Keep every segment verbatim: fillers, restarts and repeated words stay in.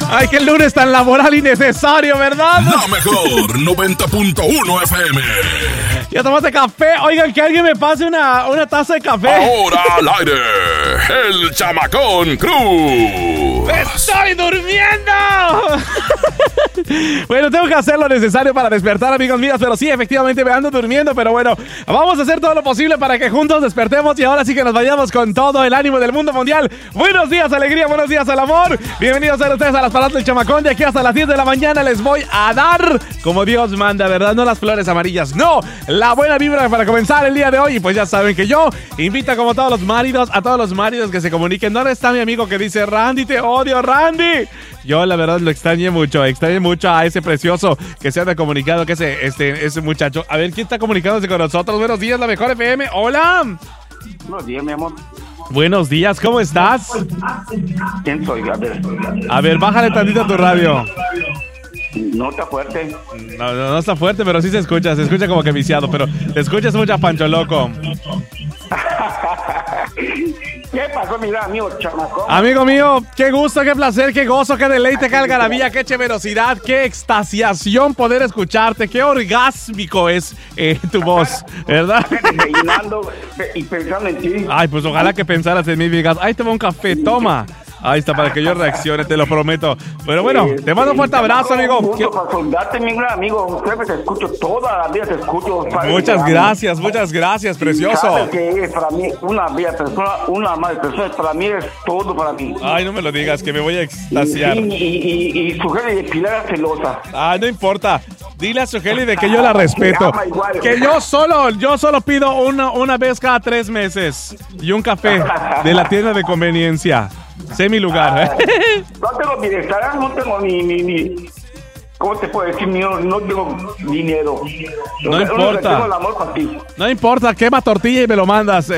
Ay, qué lunes tan laboral y necesario, ¿verdad? La mejor noventa punto uno F M. ¿Ya tomaste café? Oigan, que alguien me pase una, una taza de café. Ahora al aire, el Chamacón Cruz. ¡Estoy durmiendo! Bueno, tengo que hacer lo necesario para despertar, amigos míos, pero sí, efectivamente me ando durmiendo, pero bueno, vamos a hacer todo lo posible para que juntos despertemos y ahora sí que nos vayamos con todo el ánimo del mundo mundial. Buenos días, alegría, buenos días al amor. Bienvenidos a ustedes a las paradas del Chamacón. De aquí hasta las diez de la mañana les voy a dar, como Dios manda, ¿verdad? No las flores amarillas, no, la buena vibra para comenzar el día de hoy. Y pues ya saben que yo invito como todos los maridos, a todos los maridos que se comuniquen. ¿Dónde está mi amigo que dice, Randy, te odio, Randy? Yo la verdad lo extrañé mucho, extrañé mucho a ese precioso que se ha comunicado, que ese, este, ese muchacho. A ver, ¿quién está comunicándose con nosotros? Buenos días, la mejor F M. Hola. Buenos días, mi amor. Buenos días, ¿cómo estás? ¿Quién soy? A ver. A ver, bájale tantito a tu radio. No está fuerte. No, no, no está fuerte, pero sí se escucha, se escucha como que viciado, pero te escuchas mucho a Pancho Loco. ¿Qué pasó, mi gran amigo Chamacón? Amigo mío, qué gusto, qué placer, qué gozo, qué deleite, qué algarabía, qué chéverosidad, qué extasiación poder escucharte, qué orgásmico es eh, tu voz, ¿verdad? Rellenando y pensando en ti. Ay, pues ojalá que pensaras en mí y digas, ahí te va un café, toma. Ahí está, para que yo reaccione, te lo prometo. Pero bueno, Sí, te mando un fuerte abrazo, amigo. Punto para soldarte, mi gran amigo. Siempre te escucho, toda la vida te escucho. Muchas gracias, muchas gracias, precioso. Sabes que para mí, una bella persona, una amable persona, para mí es todo para mí. Ay, no me lo digas, que me voy a extasiar. Y, y, y, y su gente de Pilar celosa. Ay, no importa. Dile a su de que yo la respeto. ama igual. Que yo solo, yo solo pido una, una vez cada tres meses. Y un café de la tienda de conveniencia. Sé mi lugar. No tengo ni restaurante, no tengo ni, ni, ni, ¿cómo te puedo decir? Ni, no, no tengo dinero. No Yo, importa. Tengo el amor para ti. No importa, quema tortilla y me lo mandas.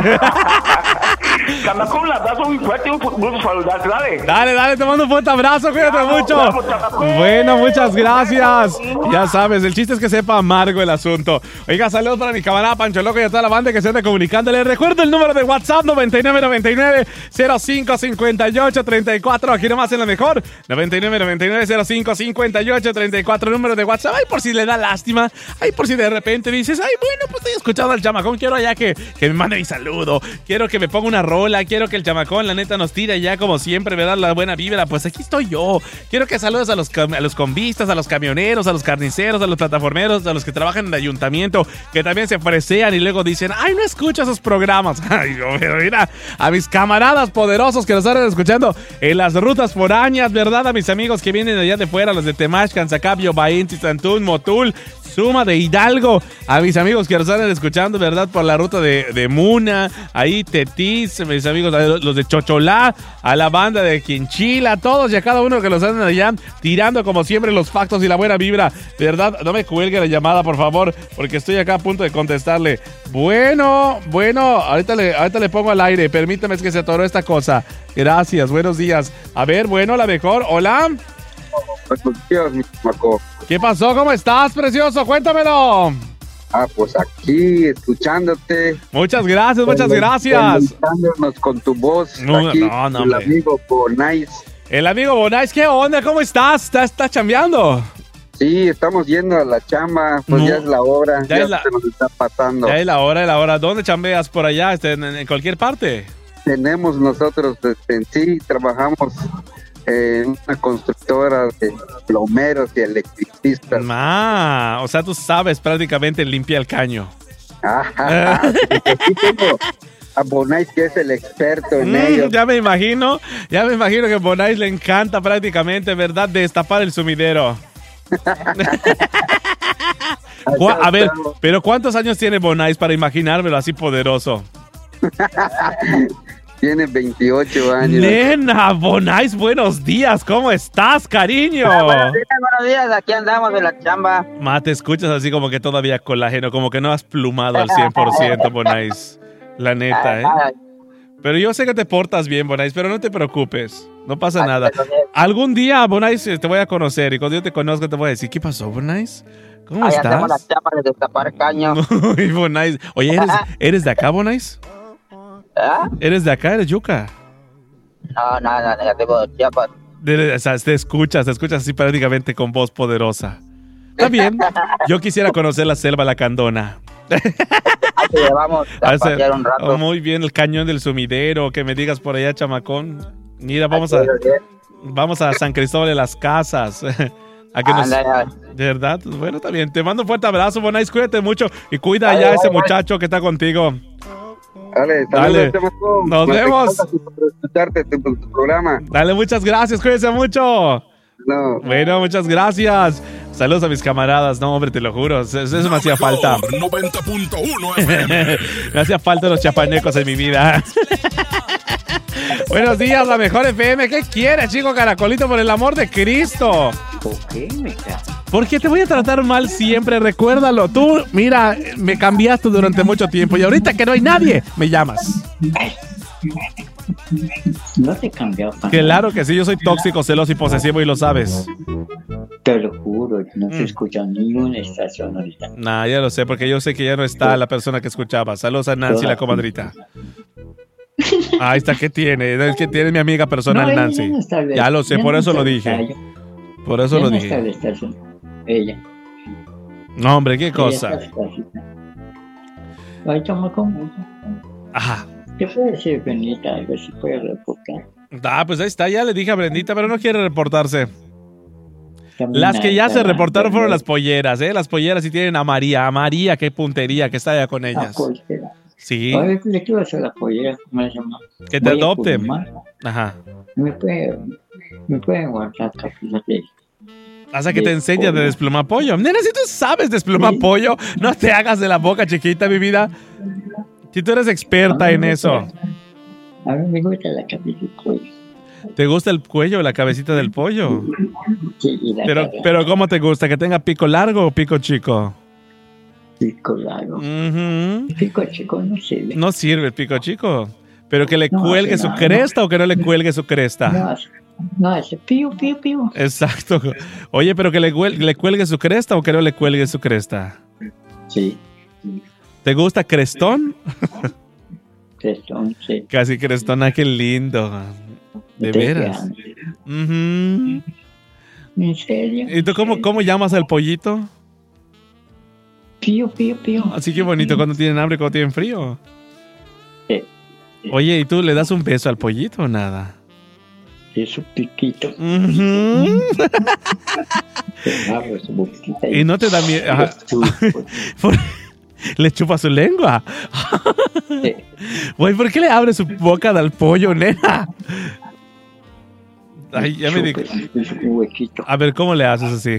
Chamacón, un abrazo muy fuerte, un gusto saludarte, dale. Dale, dale, te mando un fuerte abrazo, cuídate Te amo, mucho. te amo, Chamacón. Bueno, muchas gracias. Ya sabes, el chiste es que sepa amargo el asunto. Oiga, saludos para mi camarada Pancho Loco y a toda la banda que se anda comunicando. Les recuerdo el número de WhatsApp noventa y nueve noventa y nueve cero cinco cincuenta y ocho treinta y cuatro. Aquí nomás en la mejor. noventa y nueve noventa y nueve cero cinco cincuenta y ocho treinta y cuatro, número de WhatsApp. Ay, por si le da lástima. Ay, por si de repente dices, ay, bueno, pues estoy escuchando al Chamacón. Quiero allá que, que me mande mi saludo. Quiero que me ponga una rola. Quiero que el Chamacón, la neta, nos tire ya como siempre, ¿verdad? La buena vibra. Pues aquí estoy yo. Quiero que saludes a los, a los combistas, a los camioneros, a los carniceros, a los plataformeros, a los que trabajan en el ayuntamiento, que también se fresean y luego dicen, ay, no escucho esos programas. Ay, pero mira, a mis camaradas poderosos que nos están escuchando en las rutas foráneas, ¿verdad? A mis amigos que vienen de allá de fuera, los de Temach, Canzacabio, Baín, Tizantún, Motul, Suma de Hidalgo, a mis amigos que nos están escuchando, ¿verdad? Por la ruta de, de Muna, ahí Tetis, mis amigos, los de Chocholá, a la banda de Quinchila, todos y a cada uno que los andan allá tirando como siempre los factos y la buena vibra, ¿verdad? No me cuelgue la llamada, por favor, porque estoy acá a punto de contestarle. Bueno, bueno, ahorita le, ahorita le pongo al aire, permítame, es que se atoró esta cosa. Gracias, buenos días. A ver, bueno, la mejor, hola. Buenos días, mi Maco. ¿Qué pasó? ¿Cómo estás, precioso? Cuéntamelo. Ah, pues aquí, escuchándote. Muchas gracias, muchas gracias. Escuchándonos con tu voz. No, aquí, no, no, el hombre. amigo Bonais. El amigo Bonais, ¿qué onda? ¿Cómo estás? ¿Estás, estás chambeando? Sí, estamos yendo a la chamba, pues No. ya es la hora, Ya ya, es la- se nos está pasando. Ya es la hora, es la hora. ¿Dónde chambeas? ¿Por allá? Este, en, en cualquier parte? Tenemos nosotros, este, en sí, trabajamos en una constructora de plomeros y electricistas. Ah, o sea, tú sabes prácticamente limpia el caño. Ajá, aquí tengo a Bonais, que es el experto en Mm, ello. ya me imagino, ya me imagino que Bonais le encanta prácticamente, ¿verdad? Destapar el sumidero. Cu- A ver, pero ¿cuántos años tiene Bonais para imaginármelo así poderoso? Tiene veintiocho años. Nena, Bonais, buenos días, ¿cómo estás, cariño? Buenos días, buenos días, aquí andamos de la chamba. Ma, te escuchas así como que todavía colágeno, como que no has plumado al cien por ciento, Bonais. La neta, ¿eh? Ay, Pero yo sé que te portas bien, Bonais, pero no te preocupes. No pasa ay, nada. perdón. Algún día, Bonais, te voy a conocer y cuando yo te conozca te voy a decir, ¿qué pasó, Bonais? ¿Cómo Ahí hacemos la estás? chamba de destapar caño. Uy, Bonais. Oye, ¿eres, ¿eres de acá, Bonais? ¿Ah? ¿Eres de acá? ¿Eres yuca? No, no, no, negativo de Chiapas. De, o sea, te escuchas, te escuchas así prácticamente con voz poderosa. Está bien. Yo quisiera conocer la selva lacandona. Ahí te llevamos a Hace- pasear un rato. oh, muy bien, el cañón del sumidero, que me digas por allá, chamacón. Mira, vamos a, Así es, ¿eh? vamos a San Cristóbal de las Casas. A que nos, Ándale, de verdad, bueno, está bien. Te mando un fuerte abrazo, Bonais, cuídate mucho y cuida Dale, allá a ese bye, bye. muchacho que está contigo. Dale, Dale. saludos, chamaco. Nos Me vemos. encanta por escucharte tu, tu programa. Dale, muchas gracias, cuídense mucho. No. Bueno, muchas gracias. Saludos a mis camaradas. No, hombre, te lo juro. Eso, eso me hacía falta. noventa punto uno F M. Me hacía falta los chapanecos en mi vida. Buenos días, la mejor F M. ¿Qué quieres, chico Caracolito, por el amor de Cristo? ¿por qué me cae? Porque te voy a tratar mal siempre, recuérdalo. Tú, mira, me cambiaste durante mucho tiempo y ahorita que no hay nadie, me llamas. No te he cambiado para Claro que sí, yo soy tóxico, celoso y posesivo y lo sabes. nada. Te lo juro, no Mm. se escucha ninguna estación ahorita. Nah, ya lo sé, porque yo sé que ya no está la persona que escuchaba. Saludos a Nancy, la comadrita. Ahí está, ¿qué tiene? Es que tiene mi amiga personal, No, ella Nancy. no está de- Ya lo sé, ya por no eso está lo de dije. estación. Por eso Ya lo no está dije. de estación. Ella. No, hombre, qué Ella cosa. está casita. Ay, chamaco, Ajá. ¿qué puede decir, Benita? A ver si puede reportar. Ah, pues ahí está, ya le dije a Brendita, pero no quiere reportarse. Camina, Las que ya se está- reportaron fueron las polleras, ¿eh? Las polleras sí tienen a María. A María, qué puntería, que está allá con Ah, ellas. pues, espera. Sí, A ver, ¿le quiero hacer la pollera? ¿Cómo se llama? que te Voy a adopten. fumar. Ajá. Me puede, me pueden guardar cápsulas de... Hasta que te De enseñas de pollo. desplumar pollo. Nena, si tú sabes desplumar Sí. pollo, no te hagas de la boca, chiquita, mi vida. Si tú eres experta A mí en me eso. gusta- A mí me gusta la cabeza de pollo. ¿Te gusta el cuello o la cabecita del pollo? Sí, y la Pero, cara, pero ¿cómo te gusta? ¿Que tenga pico largo o pico chico? pico largo. Ujú. Pico chico no sirve. No sirve el pico chico. Pero que le No, cuelgue sí, su no, cresta o que no le cuelgue su cresta. No, no, ese pío, pío, pío. Exacto. Oye, pero que le, cuel- le cuelgue su cresta o que no le cuelgue su cresta. Sí, ¿Te gusta crestón? crestón, sí. Casi crestona, qué lindo. De Te veras. quedan. Ujú. ¿En serio? ¿Y tú cómo, cómo llamas al pollito? Pío, pío, pío. Así que bonito cuando tienen hambre, cuando tienen frío. Sí. Oye, ¿y tú le das un beso al pollito o nada? De su piquito. Ujú. Se abre su boquita Y no te da miedo. Ajá. Por- Le chupa su lengua. Sí. Güey, ¿por qué le abre su boca al pollo, nena? Ay, ya me dijo. Es un huequito. A ver, ¿cómo le haces así?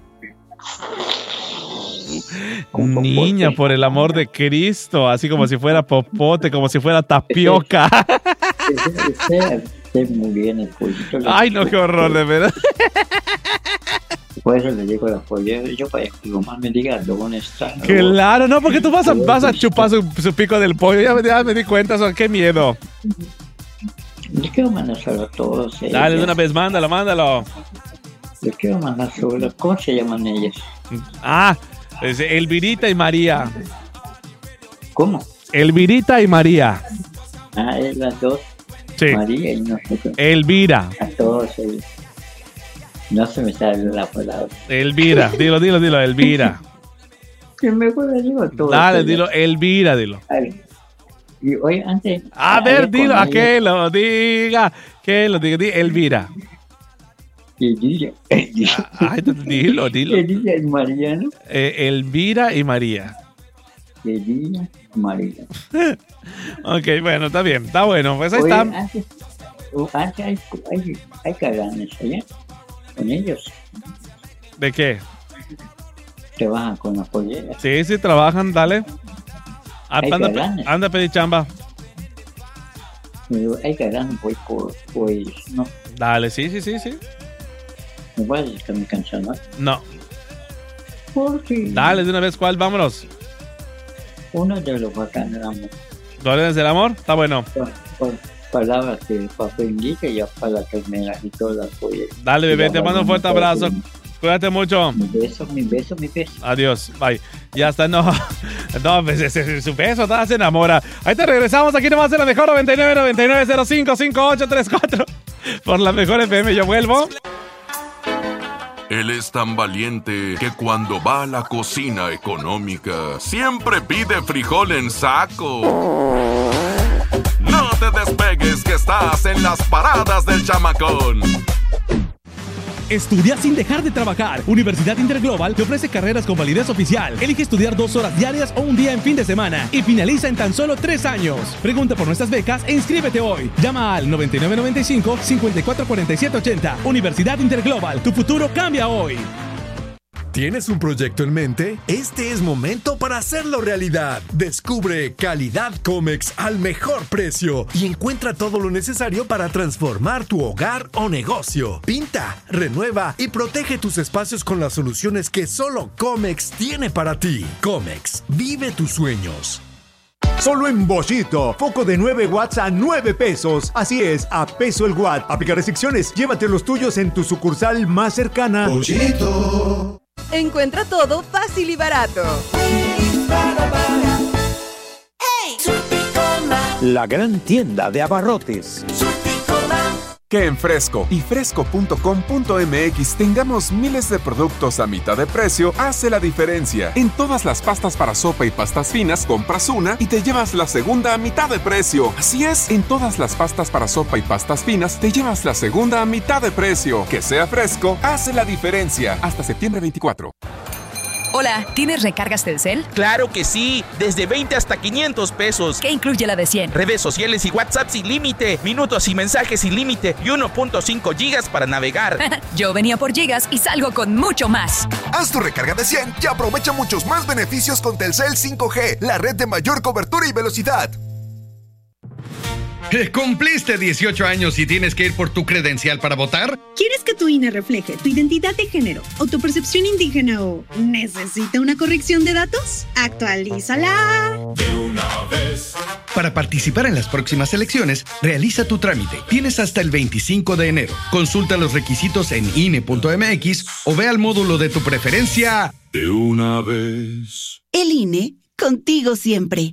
Con popote. Niña, por el amor de Cristo, así como si fuera popote, como si fuera tapioca. Ese- ese- ese muy bien el pollito. Ay, no, qué horror, de verdad. Por eso le digo a la pollera, yo para que lo más me diga dónde está. Claro, no, porque tú vas a, vas a chupar su, su pico del pollo. Ya, me- ya me di cuenta, eso, qué miedo. Le quiero mandar solo a todos. ellos. Dale, de una vez, mándalo, mándalo. Le quiero mandar solo. ¿Cómo se llaman ellas? Ah, es Elvirita y María. ¿Cómo? Elvirita y María. Ah, es las dos. Sí, María y no sé qué. Elvira. A todos ellos. No se me sale la palabra. Elvira, dilo, dilo, dilo, Elvira. Que me acuerdo, digo a todos. Dale, ellos. dilo, Elvira, dilo. Ay, y oye, antes. A ayer ver, con dilo, a ella- que lo diga, que lo diga, di Elvira. Y dile, y dile, Ay, dilo, y dilo. dile el Mariano, Eh, Elvira y María. y dile María. Ok, bueno, está bien, está bueno, pues ahí Oye, está. antes, o antes hay, hay, hay caganes allá, con ellos, ¿De qué? trabajan con la pollera. Sí, sí, trabajan, dale. Ah, Hay Anda, galanes. anda a pedir chamba. Pero hay caganes, voy por, pues, no, Dale, sí, sí, sí, sí. me voy a dedicar mi canción, ¿no? No, Porque dale de una vez, ¿cuál? Vámonos. uno de los bacanes, amor, ¿Dolores del amor? Está bueno. por, por palabras que aprendí que ya para la primera y todas las polleras. Dale, bebé, te mando un fuerte abrazo. Cuídate mucho. Mi beso, mi beso, mi beso. Adiós, bye. Ya está, no. No, pues ese es su beso, se enamora. Ahí te regresamos aquí nomás en la mejor noventa y nueve, noventa y nueve, cero cinco, cinco ocho tres cuatro. Por la mejor F M, yo vuelvo. Él es tan valiente que cuando va a la cocina económica siempre pide frijol en saco. No te despegues que estás en las paradas del chamacón. Estudia sin dejar de trabajar. Universidad Interglobal te ofrece carreras con validez oficial. Elige estudiar dos horas diarias o un día en fin de semana y finaliza en tan solo tres años. Pregunta por nuestras becas e inscríbete hoy. Llama al noventa y nueve noventa y cinco, cincuenta y cuatro cuarenta y siete ochenta. Universidad Interglobal, tu futuro cambia hoy. ¿Tienes un proyecto en mente? Este es momento para hacerlo realidad. Descubre calidad Comex al mejor precio y encuentra todo lo necesario para transformar tu hogar o negocio. Pinta, renueva y protege tus espacios con las soluciones que solo Comex tiene para ti. Comex, vive tus sueños. Solo en Boschito, foco de nueve watts a nueve pesos. Así es, a peso el watt. Aplica restricciones. Llévate los tuyos en tu sucursal más cercana. Boschito. Encuentra todo fácil y barato. La gran tienda de abarrotes. Que en Fresco y fresco punto com punto m x tengamos miles de productos a mitad de precio hace la diferencia. En todas las pastas para sopa y pastas finas, compras una y te llevas la segunda a mitad de precio. Así es, en todas las pastas para sopa y pastas finas, te llevas la segunda a mitad de precio. Que sea Fresco hace la diferencia. Hasta septiembre veinticuatro. Hola, ¿tienes recargas Telcel? ¡Claro que sí! Desde veinte hasta quinientos pesos. ¿Qué incluye la de cien? Redes sociales y WhatsApp sin límite, minutos y mensajes sin límite y uno punto cinco gigas para navegar. Yo venía por gigas y salgo con mucho más. Haz tu recarga de cien y aprovecha muchos más beneficios con Telcel cinco G, la red de mayor cobertura y velocidad. ¿Cumpliste dieciocho años y tienes que ir por tu credencial para votar? ¿Quieres que tu I N E refleje tu identidad de género o tu percepción indígena o necesita una corrección de datos? ¡Actualízala! De una vez. Para participar en las próximas elecciones, realiza tu trámite. Tienes hasta el veinticinco de enero. Consulta los requisitos en I N E punto m x o ve al módulo de tu preferencia. De una vez. El I N E, contigo siempre.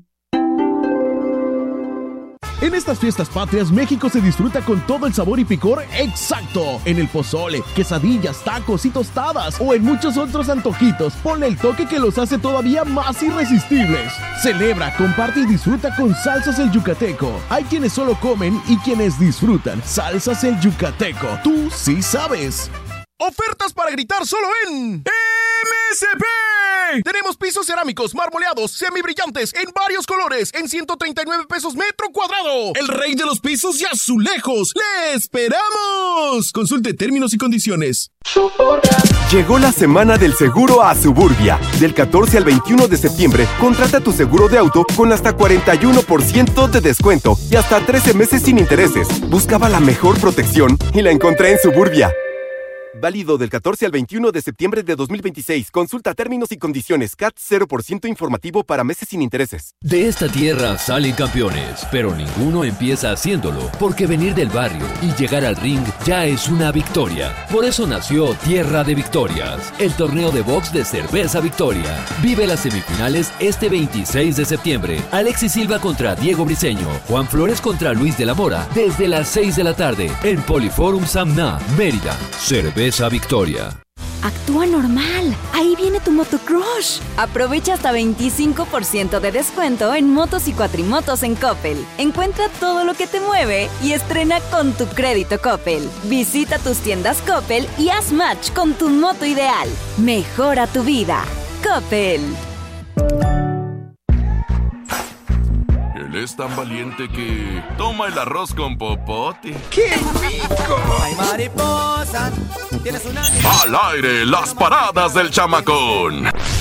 En estas fiestas patrias, México se disfruta con todo el sabor y picor exacto. En el pozole, quesadillas, tacos y tostadas o en muchos otros antojitos. Ponle el toque que los hace todavía más irresistibles. Celebra, comparte y disfruta con Salsas El Yucateco. Hay quienes solo comen y quienes disfrutan. Salsas El Yucateco. Tú sí sabes. Ofertas para gritar solo en M S P. Tenemos pisos cerámicos, marmoleados, semibrillantes, en varios colores, en ciento treinta y nueve pesos metro cuadrado. El rey de los pisos y azulejos. ¡Le esperamos! Consulte términos y condiciones. Llegó la semana del seguro a Suburbia. Del catorce al veintiuno de septiembre, contrata tu seguro de auto con hasta cuarenta y uno por ciento de descuento y hasta trece meses sin intereses. Buscaba la mejor protección y la encontré en Suburbia. Válido del catorce al veintiuno de septiembre de dos mil veintiséis. Consulta términos y condiciones. C A T cero por ciento informativo para meses sin intereses. De esta tierra salen campeones, pero ninguno empieza haciéndolo, porque venir del barrio y llegar al ring ya es una victoria. Por eso nació Tierra de Victorias, el torneo de box de Cerveza Victoria. Vive las semifinales este veintiséis de septiembre. Alexis Silva contra Diego Briseño, Juan Flores contra Luis de la Mora, desde las seis de la tarde en Poliforum Samná, Mérida. Cerveza Victoria. Actúa normal. Ahí viene tu motocrush. Aprovecha hasta veinticinco por ciento de descuento en motos y cuatrimotos en Coppel. Encuentra todo lo que te mueve y estrena con tu crédito Coppel. Visita tus tiendas Coppel y haz match con tu moto ideal. Mejora tu vida. Coppel. Él es tan valiente que toma el arroz con popote. ¡Qué rico! Ay, mariposa, tienes una... Al aire, las paradas del chamacón.